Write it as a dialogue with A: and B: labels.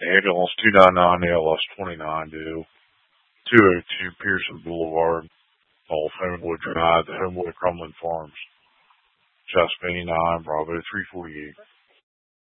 A: Ambulance 299 ALS 29 due 202 Pearson Boulevard off Homewood Drive, the Homewood Crumlin Farms. Just 89 Bravo 348.